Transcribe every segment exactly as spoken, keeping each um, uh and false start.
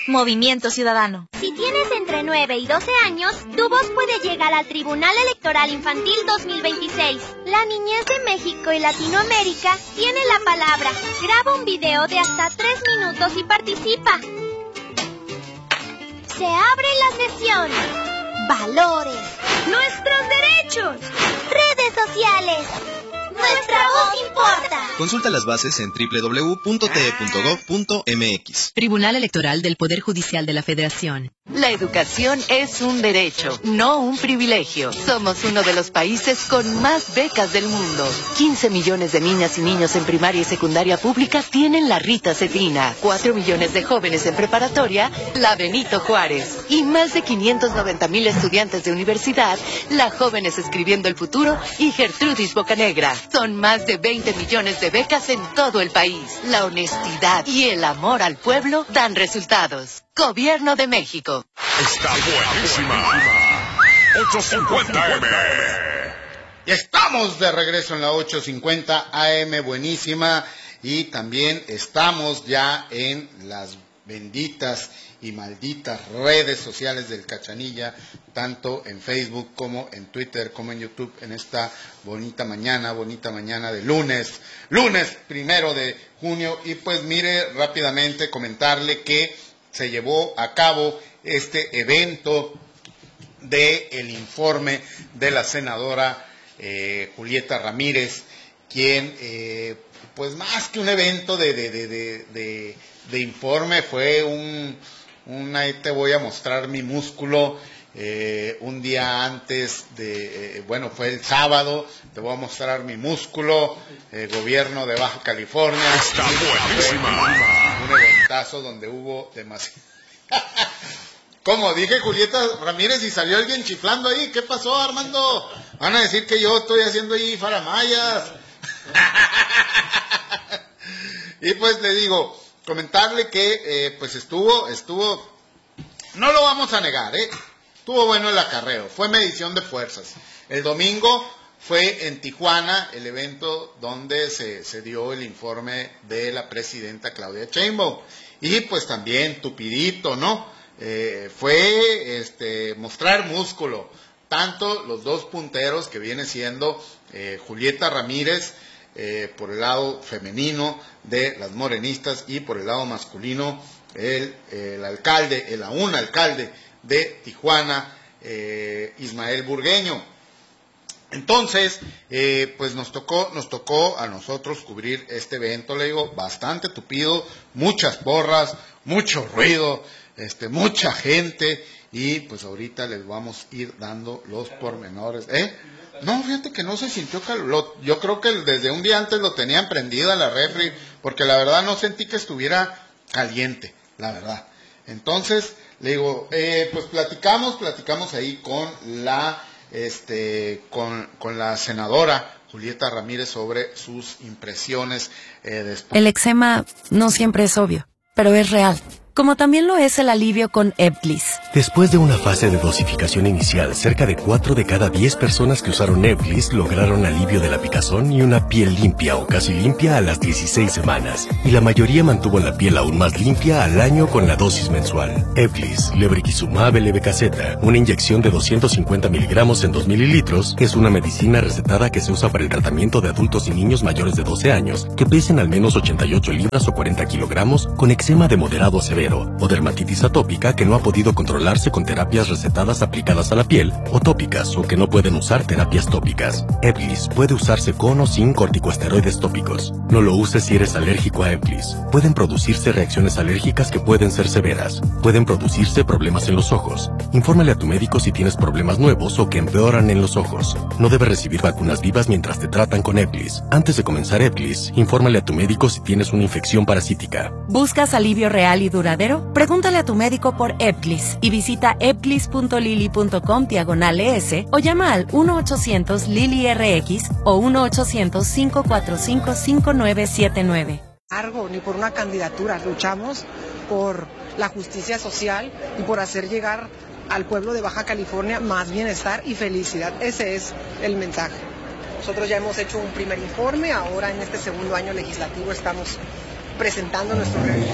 Movimiento Ciudadano. Si tienes entre nueve y doce años, tu voz puede llegar al Tribunal Electoral Infantil dos mil veintiséis. La niñez de México y Latinoamérica tiene la palabra. Graba un video de hasta tres minutos y participa. Se abre la sesión. Valores. Nuestros derechos. Redes sociales. Nuestra voz importa. Consulta las bases en doble u doble u doble u punto t e punto gov punto m x. Tribunal Electoral del Poder Judicial de la Federación. La educación es un derecho, no un privilegio. Somos uno de los países con más becas del mundo. quince millones de niñas y niños en primaria y secundaria pública tienen la Rita Cedrina. cuatro millones de jóvenes en preparatoria, la Benito Juárez. Y más de quinientos noventa mil estudiantes de universidad, la Jóvenes Escribiendo el Futuro y Gertrudis Bocanegra. Son más de veinte millones de becas en todo el país. La honestidad y el amor al pueblo dan resultados. Gobierno de México. Está buenísima. ocho cincuenta eme. Y estamos de regreso en la ocho cincuenta A M, buenísima. Y también estamos ya en las benditas y malditas redes sociales del Cachanilla, tanto en Facebook como en Twitter, como en YouTube, en esta bonita mañana, bonita mañana de lunes, lunes primero de junio. Y pues mire, rápidamente comentarle que se llevó a cabo este evento de el informe de la senadora eh, Julieta Ramírez, quien eh, pues más que un evento de, de, de, de, de, de informe, fue un, un ahí te voy a mostrar mi músculo. Eh, un día antes de, eh, bueno, fue el sábado, te voy a mostrar mi músculo, eh, gobierno de Baja California. Está buenísima. Un eventazo donde hubo demasiado. Como dije, Julieta Ramírez, y salió alguien chiflando ahí. ¿Qué pasó, Armando? Van a decir que yo estoy haciendo ahí faramayas. Y pues le digo, comentarle que eh, pues estuvo, estuvo, no lo vamos a negar, ¿eh? Estuvo bueno el acarreo, fue medición de fuerzas. El domingo fue en Tijuana el evento donde se, se dio el informe de la presidenta Claudia Sheinbaum. Y pues también tupidito, ¿no? Eh, fue este, mostrar músculo. Tanto los dos punteros que viene siendo eh, Julieta Ramírez, eh, por el lado femenino de las morenistas, y por el lado masculino el, el alcalde, el aún alcalde de Tijuana, eh, Ismael Burgueño. Entonces, eh, pues nos tocó, nos tocó a nosotros cubrir este evento, le digo, bastante tupido, muchas porras, mucho ruido, este, mucha gente, y pues ahorita les vamos a ir dando los pormenores. ¿Eh? No, fíjate que no se sintió calor. Yo creo que desde un día antes lo tenían prendida la refri, porque la verdad no sentí que estuviera caliente, la verdad. Entonces, le digo, eh, pues platicamos, platicamos ahí con la, este, con, con la senadora Julieta Ramírez sobre sus impresiones. Eh, después. El eczema no siempre es obvio, pero es real. Como también lo es el alivio con Ebglyss. Después de una fase de dosificación inicial, cerca de cuatro de cada diez personas que usaron Ebglyss lograron alivio de la picazón y una piel limpia o casi limpia a las dieciséis semanas. Y la mayoría mantuvo la piel aún más limpia al año con la dosis mensual. Ebglyss, lebrikizumab levetaceta, una inyección de doscientos cincuenta miligramos en dos mililitros, es una medicina recetada que se usa para el tratamiento de adultos y niños mayores de doce años que pesen al menos ochenta y ocho libras o cuarenta kilogramos con eczema de moderado a severo o dermatitis atópica que no ha podido controlarse con terapias recetadas aplicadas a la piel, o tópicas o que no pueden usar terapias tópicas. Ebglyss puede usarse con o sin corticosteroides tópicos. No lo uses si eres alérgico a Ebglyss. Pueden producirse reacciones alérgicas que pueden ser severas. Pueden producirse problemas en los ojos. Infórmale a tu médico si tienes problemas nuevos o que empeoran en los ojos. No debes recibir vacunas vivas mientras te tratan con Ebglyss. Antes de comenzar Ebglyss, infórmale a tu médico si tienes una infección parasítica. ¿Buscas alivio real y duradero? Pregúntale a tu médico por Ebglyss y visita ebglyss punto lili punto com diagonal es o llama al uno ochocientos lili erre equis o uno ochocientos, cinco cuatro cinco, cinco nueve siete nueve. Ni por una candidatura, luchamos por la justicia social y por hacer llegar al pueblo de Baja California más bienestar y felicidad. Ese es el mensaje. Nosotros ya hemos hecho un primer informe, ahora en este segundo año legislativo estamos presentando nuestro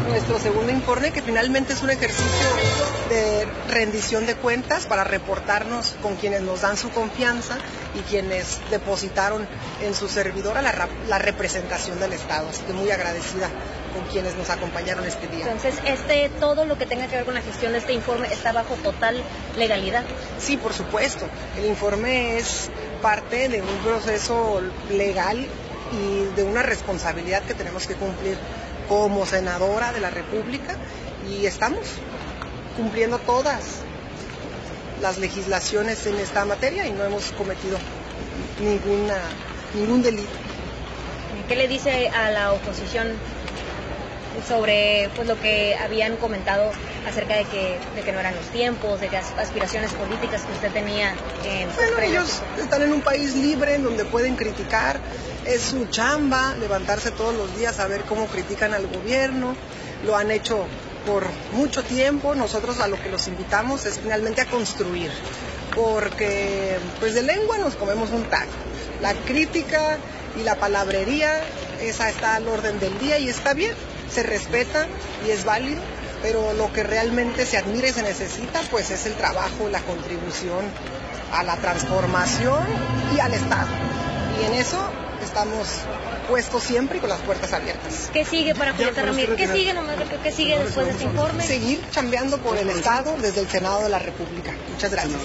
nuestro segundo informe, que finalmente es un ejercicio de rendición de cuentas para reportarnos con quienes nos dan su confianza y quienes depositaron en su servidora la, la representación del Estado. Estoy muy agradecida con quienes nos acompañaron este día. Entonces, este, todo lo que tenga que ver con la gestión de este informe está bajo total legalidad. Sí, por supuesto. El informe es parte de un proceso legal y de una responsabilidad que tenemos que cumplir como senadora de la República, y estamos cumpliendo todas las legislaciones en esta materia y no hemos cometido ninguna, ningún delito. ¿Qué le dice a la oposición sobre pues lo que habían comentado acerca de que, de que no eran los tiempos, de que las aspiraciones políticas que usted tenía en sus Bueno, ellos están en un país libre en donde pueden criticar, es su chamba levantarse todos los días a ver cómo critican al gobierno, lo han hecho por mucho tiempo. Nosotros a lo que los invitamos es finalmente a construir, porque pues de lengua nos comemos un taco, la crítica y la palabrería, esa está al orden del día y está bien, se respeta y es válido, pero lo que realmente se admira y se necesita pues es el trabajo, la contribución a la transformación y al Estado, y en eso estamos puestos siempre y con las puertas abiertas. ¿Qué sigue para Julieta Ramírez? ¿Qué sigue, nomás, ¿Qué sigue después de este informe? Seguir chambeando por el Estado desde el Senado de la República. Muchas gracias.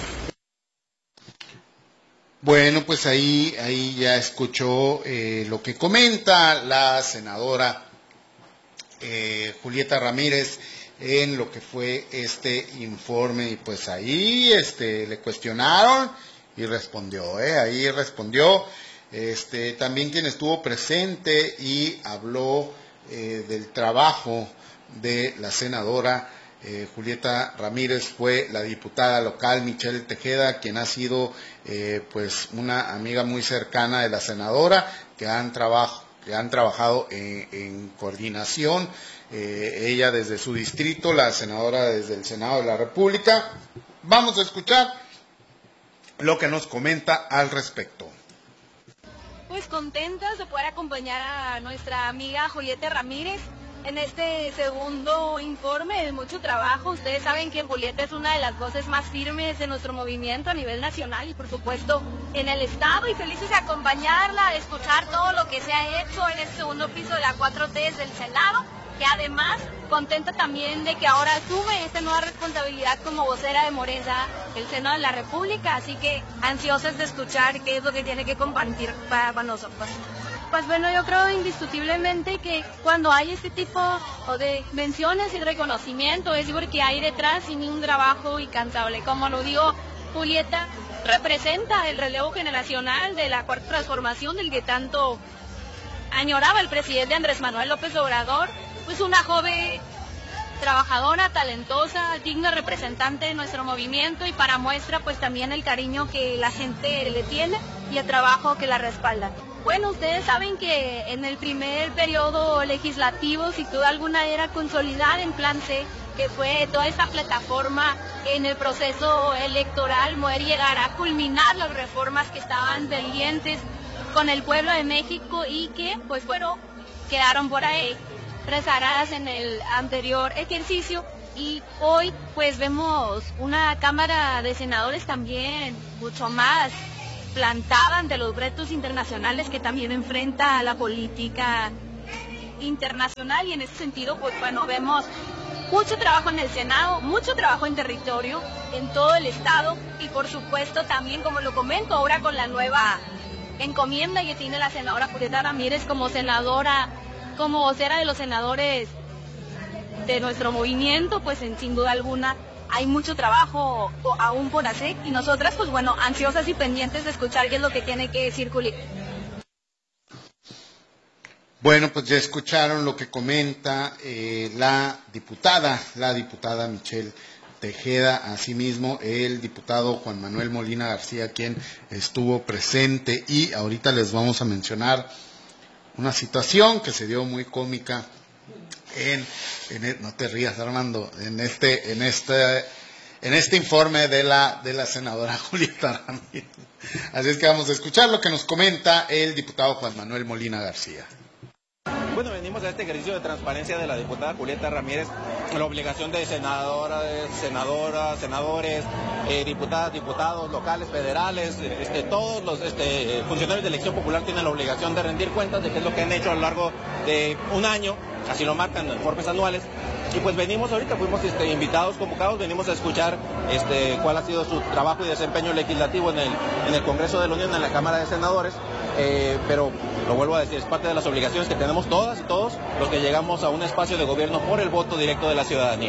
Bueno, pues ahí, ahí ya escuchó eh, lo que comenta la senadora eh, Julieta Ramírez en lo que fue este informe, y pues ahí este, le cuestionaron y respondió, eh, ahí respondió. Este, también quien estuvo presente y habló eh, del trabajo de la senadora eh, Julieta Ramírez fue la diputada local Michelle Tejeda, quien ha sido eh, pues una amiga muy cercana de la senadora, que han, trabaj que han trabajado en, en coordinación, eh, ella desde su distrito, la senadora desde el Senado de la República. Vamos a escuchar lo que nos comenta al respecto. Pues contentas de poder acompañar a nuestra amiga Julieta Ramírez en este segundo informe de mucho trabajo. Ustedes saben que Julieta es una de las voces más firmes de nuestro movimiento a nivel nacional y por supuesto en el Estado, y felices de acompañarla, de escuchar todo lo que se ha hecho en este segundo piso de la cuatro T del Senado, que además contenta también de que ahora asume esta nueva responsabilidad como vocera de Morena, el Senado de la República, así que ansiosas de escuchar qué es lo que tiene que compartir para, para nosotros. Pues bueno, yo creo indiscutiblemente que cuando hay este tipo de menciones y reconocimiento es porque hay detrás sin un trabajo incansable. Como lo digo, Julieta representa el relevo generacional de la cuarta transformación del que tanto añoraba el presidente Andrés Manuel López Obrador. Pues una joven trabajadora, talentosa, digna representante de nuestro movimiento, y para muestra pues también el cariño que la gente le tiene y el trabajo que la respalda. Bueno, ustedes saben que en el primer periodo legislativo, sin duda alguna, era consolidar en Plan C, que fue toda esta plataforma en el proceso electoral, poder llegar a culminar las reformas que estaban pendientes con el pueblo de México y que pues bueno, quedaron por ahí rezagadas en el anterior ejercicio, y hoy pues vemos una Cámara de Senadores también mucho más plantada ante los retos internacionales que también enfrenta la política internacional, y en ese sentido pues bueno, vemos mucho trabajo en el Senado, mucho trabajo en territorio, en todo el Estado, y por supuesto también, como lo comento, ahora con la nueva encomienda que tiene la senadora Julieta Ramírez como senadora, como vocera de los senadores de nuestro movimiento, pues en, sin duda alguna hay mucho trabajo aún por hacer, y nosotras pues bueno, ansiosas y pendientes de escuchar qué es lo que tiene que decir Julieta. Bueno, pues ya escucharon lo que comenta eh, la diputada, la diputada Michelle Tejeda, asimismo el diputado Juan Manuel Molina García, quien estuvo presente, y ahorita les vamos a mencionar una situación que se dio muy cómica en, en no te rías, Armando, en este, en este, en este informe de la de la senadora Julieta Ramírez. Así es que vamos a escuchar lo que nos comenta el diputado Juan Manuel Molina García. Bueno, venimos a este ejercicio de transparencia de la diputada Julieta Ramírez, la obligación de senadoras, senadoras, senadores, eh, diputadas, diputados locales, federales, este, todos los este, funcionarios de elección popular tienen la obligación de rendir cuentas de qué es lo que han hecho a lo largo de un año, así lo marcan en informes anuales. Y pues venimos ahorita, fuimos este, invitados, convocados, venimos a escuchar este, cuál ha sido su trabajo y desempeño legislativo en el, en el Congreso de la Unión, en la Cámara de Senadores, eh, pero lo vuelvo a decir, es parte de las obligaciones que tenemos todas y todos los que llegamos a un espacio de gobierno por el voto directo de la ciudadanía.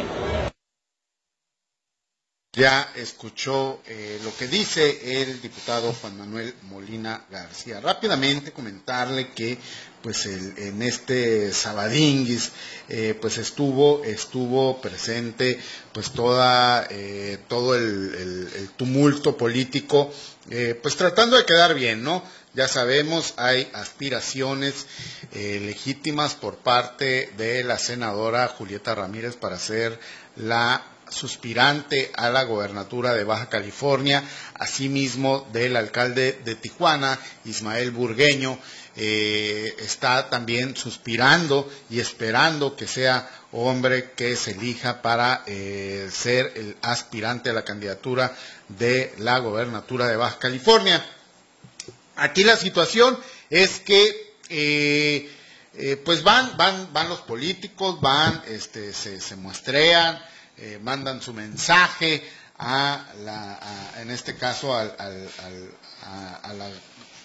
Ya escuchó eh, lo que dice el diputado Juan Manuel Molina García. Rápidamente comentarle que pues el, en este sabadinguis eh, pues estuvo estuvo presente pues toda eh, todo el, el, el tumulto político, eh, pues tratando de quedar bien, ¿no? Ya sabemos, hay aspiraciones eh, legítimas por parte de la senadora Julieta Ramírez para ser la suspirante a la gobernatura de Baja California, asimismo del alcalde de Tijuana, Ismael Burgueño, eh, está también suspirando y esperando que sea hombre que se elija para eh, ser el aspirante a la candidatura de la gobernatura de Baja California. Aquí la situación es que eh, eh, pues van, van, van los políticos, van, este, se, se muestrean, Eh, mandan su mensaje a la, a, en este caso al, al, al, a, a, la,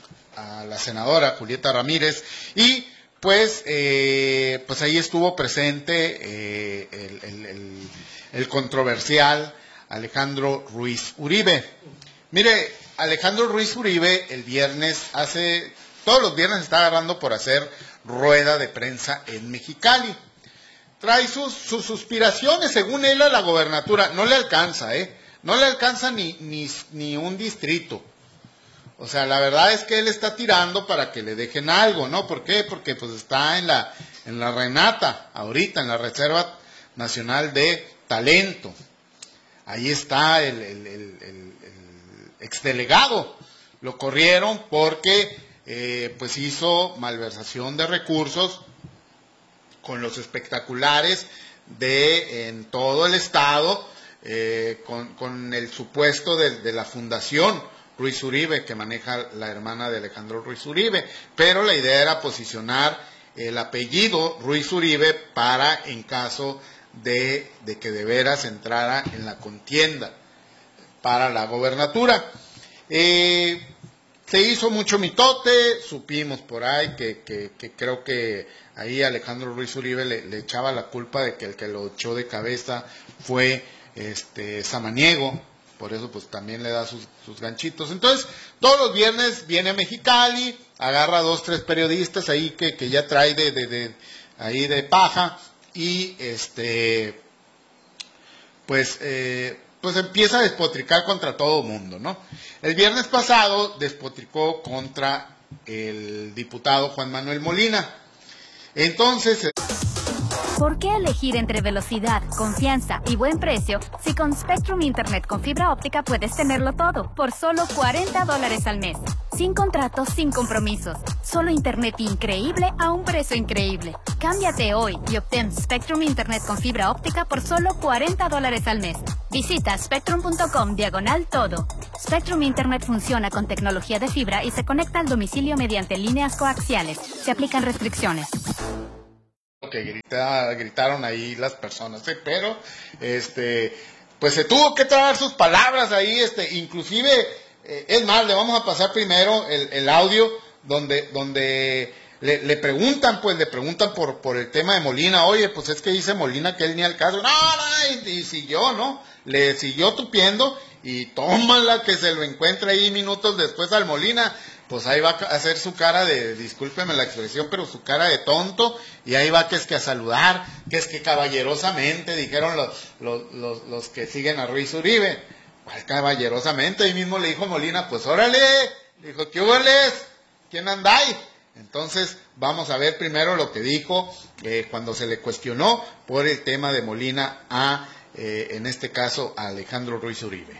a la senadora Julieta Ramírez, y pues eh, pues ahí estuvo presente eh, el, el, el, el controversial Alejandro Ruiz Uribe. Mire, Alejandro Ruiz Uribe el viernes hace, todos los viernes está agarrando por hacer rueda de prensa en Mexicali. Trae sus, sus suspiraciones, según él, a la gobernatura. No le alcanza, ¿eh? No le alcanza ni, ni, ni un distrito. O sea, la verdad es que él está tirando para que le dejen algo, ¿no? ¿Por qué? Porque pues está en la, en la Renata, ahorita, en la Reserva Nacional de Talento. Ahí está el, el, el, el, el exdelegado. Lo corrieron porque eh, pues hizo malversación de recursos con los espectaculares de en todo el estado, eh, con, con el supuesto de, de la fundación Ruiz Uribe, que maneja la hermana de Alejandro Ruiz Uribe, pero la idea era posicionar el apellido Ruiz Uribe para, en caso de, de que de veras entrara en la contienda para la gobernatura. Eh, se hizo mucho mitote, supimos por ahí que, que, que creo que ahí Alejandro Ruiz Uribe le, le echaba la culpa de que el que lo echó de cabeza fue este Samaniego, por eso pues también le da sus, sus ganchitos. Entonces, todos los viernes viene a Mexicali, agarra a dos, tres periodistas ahí que, que ya trae de, de, de ahí de paja, y este pues eh, pues empieza a despotricar contra todo el mundo, ¿no? El viernes pasado despotricó contra el diputado Juan Manuel Molina. Entonces, ¿por qué elegir entre velocidad, confianza y buen precio si con Spectrum Internet con fibra óptica puedes tenerlo todo por solo cuarenta dólares al mes? Sin contratos, sin compromisos. Solo internet increíble a un precio increíble. Cámbiate hoy y obtén Spectrum Internet con fibra óptica por solo cuarenta dólares al mes. Visita spectrum punto com diagonal todo. Spectrum Internet funciona con tecnología de fibra y se conecta al domicilio mediante líneas coaxiales. Se aplican restricciones. Que grita, gritaron ahí las personas, ¿eh? Pero este pues se tuvo que traer sus palabras ahí, este inclusive eh, es más, le vamos a pasar primero el, el audio donde donde le, le preguntan, pues le preguntan por por el tema de Molina. Oye, pues es que dice Molina que él ni al caso. No, no, y, y siguió, ¿no? Le siguió tupiendo y tómala que se lo encuentra ahí minutos después al Molina. Pues ahí va a hacer su cara de, discúlpeme la expresión, pero su cara de tonto, y ahí va que es que a saludar, que es que caballerosamente, dijeron los, los, los, los que siguen a Ruiz Uribe. Pues caballerosamente, ahí mismo le dijo Molina, pues órale, dijo, ¿qué hueles? ¿Quién andáis? Entonces, vamos a ver primero lo que dijo eh, cuando se le cuestionó por el tema de Molina a, eh, en este caso, a Alejandro Ruiz Uribe.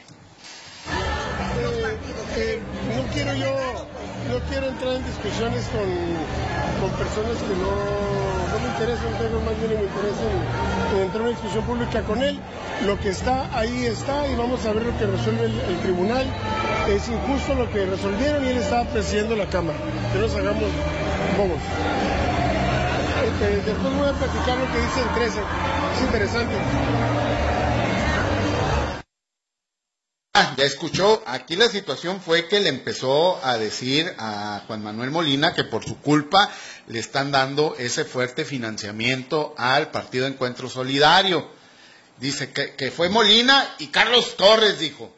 Eh, eh, no quiero yo... No quiero entrar en discusiones con, con personas que no, no me interesan, tengo más bien me interesa en, en entrar a una discusión pública con él. Lo que está ahí está y vamos a ver lo que resuelve el, el tribunal. Es injusto lo que resolvieron y él estaba presidiendo la Cámara. Que nos hagamos bobos. Eh, después voy a platicar lo que dice el trece. Es interesante. Ah, ya escuchó, aquí la situación fue que le empezó a decir a Juan Manuel Molina que por su culpa le están dando ese fuerte financiamiento al Partido Encuentro Solidario. Dice que, que fue Molina y Carlos Torres, dijo,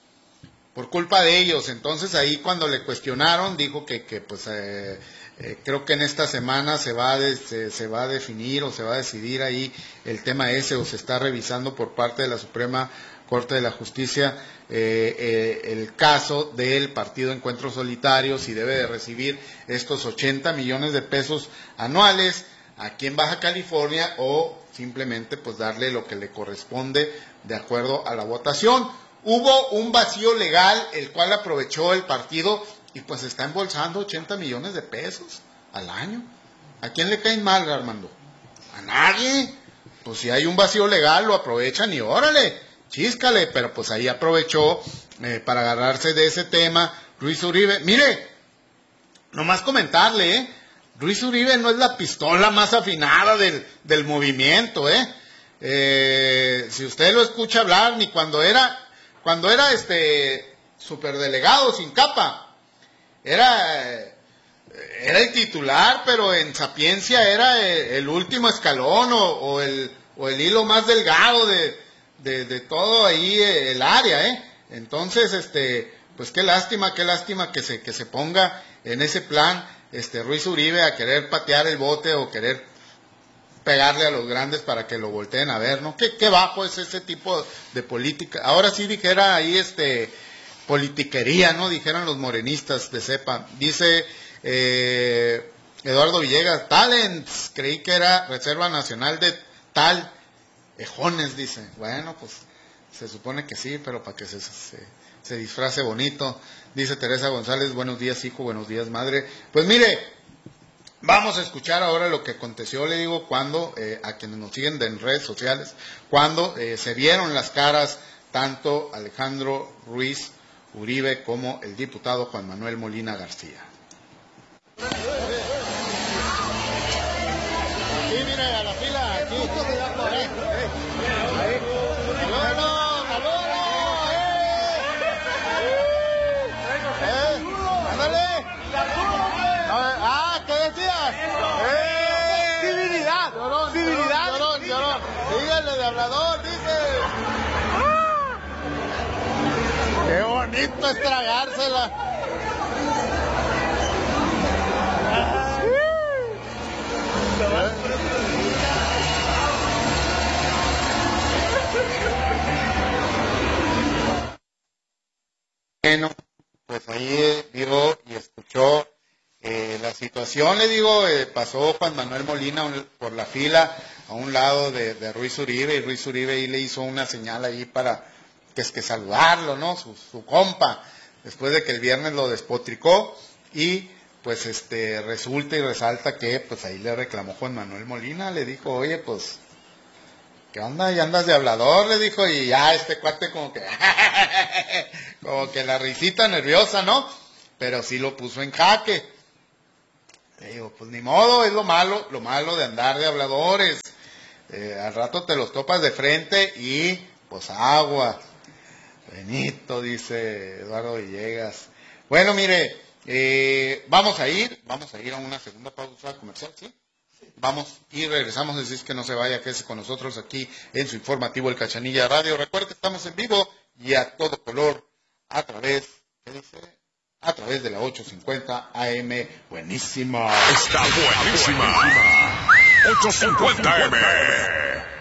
por culpa de ellos. Entonces ahí cuando le cuestionaron, dijo que, que pues eh, eh, creo que en esta semana se va, a de, se, se va a definir o se va a decidir ahí el tema ese, o se está revisando por parte de la Suprema Corte de la Justicia eh, eh, el caso del Partido Encuentro Solidario, si debe de recibir estos ochenta millones de pesos anuales aquí en Baja California o simplemente pues darle lo que le corresponde de acuerdo a la votación. Hubo un vacío legal el cual aprovechó el partido y pues está embolsando ochenta millones de pesos al año. ¿A quién le caen mal, Armando? A nadie. Pues si hay un vacío legal lo aprovechan y órale, chíscale, pero pues ahí aprovechó eh, para agarrarse de ese tema Ruiz Uribe. Mire, nomás comentarle, ¿eh? Ruiz Uribe no es la pistola más afinada del, del movimiento, ¿eh? Eh, si usted lo escucha hablar, ni cuando era, cuando era este superdelegado sin capa, era, era el titular, pero en sapiencia era el, el último escalón o, o, el, o el hilo más delgado de, de, de todo ahí el área, ¿eh? Entonces, este, pues qué lástima, qué lástima que se, que se ponga en ese plan este Ruiz Uribe a querer patear el bote o querer pegarle a los grandes para que lo volteen a ver, ¿no? Qué, qué bajo es ese tipo de política. Ahora sí dijera ahí este politiquería, ¿no? Dijeran los morenistas de cepa. Dice eh, Eduardo Villegas, Talents, creí que era Reserva Nacional de Tal, Ejones, dice. Bueno, pues se supone que sí, pero para que se, se, se disfrace bonito. Dice Teresa González, buenos días hijo, buenos días madre. Pues mire, vamos a escuchar ahora lo que aconteció, le digo, cuando, eh, a quienes nos siguen en redes sociales, cuando eh, se vieron las caras tanto Alejandro Ruiz Uribe como el diputado Juan Manuel Molina García. Sí, mire, a la fila, aquí. Ahí, ahí. ¡Saludos, saludos! ¡Eh! ¡Ándale! ¡Ah! ¿Qué decías? ¡Eh! ¡Civilidad! Llorón, ¡civilidad! Llorón, llorón. Díganle de hablador, dice. ¡Qué bonito es tragársela! Bueno, pues ahí vio y escuchó eh, la situación, le digo, eh, pasó Juan Manuel Molina un, por la fila a un lado de, de Ruiz Uribe, y Ruiz Uribe ahí le hizo una señal ahí para que es que saludarlo, ¿no? Su, su compa, después de que el viernes lo despotricó, y pues este resulta y resalta que pues ahí le reclamó Juan Manuel Molina, le dijo, oye, pues, ¿qué onda? ¿Ya andas de hablador? Le dijo, y ya este cuate como que, como que la risita nerviosa, ¿no? Pero sí lo puso en jaque. Le digo, pues ni modo, es lo malo, lo malo de andar de habladores. Eh, al rato te los topas de frente y pues agua. Benito, dice Eduardo Villegas. Bueno, mire, eh, vamos a ir, vamos a ir a una segunda pausa comercial, ¿sí? Vamos y regresamos, decís que no se vaya, quédese con nosotros aquí en su informativo El Cachanilla Radio. Recuerde que estamos en vivo y a todo color a través, ¿qué dice? A través de la ochocientos cincuenta A M. Buenísima. Está buenísima. ochocientos cincuenta A M.